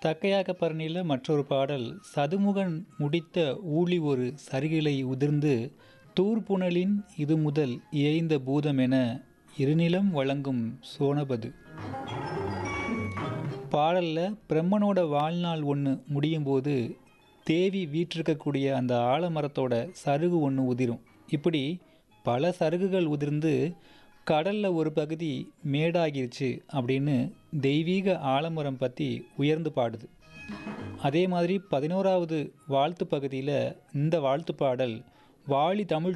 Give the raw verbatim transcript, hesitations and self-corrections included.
தக்கையாக பரணியில் மற்றொரு பாடல் சதுமுகன் முடித்த ஊழி ஒரு சரிகிலை உதிர்ந்து தூர்புணலின் இது முதல் இயைந்த பூதமென இருநிலம் வழங்கும் சோனபது. பாடலில் பிரம்மனோட வாழ்நாள் ஒன்று முடியும் போது தேவி வீற்றிருக்கக்கூடிய அந்த ஆலமரத்தோட சருகு ஒன்று உதிரும். இப்படி பல சருகுகள் உதிர்ந்து கடலில் ஒரு பகுதி மேடாகிருச்சு அப்படின்னு தெய்வீக ஆலமரம் பற்றி உயர்ந்து பாடுது. அதே மாதிரி பதினோராவது வாழ்த்து பகுதியில் இந்த வாழ்த்து பாடல் வாழி தமிழ்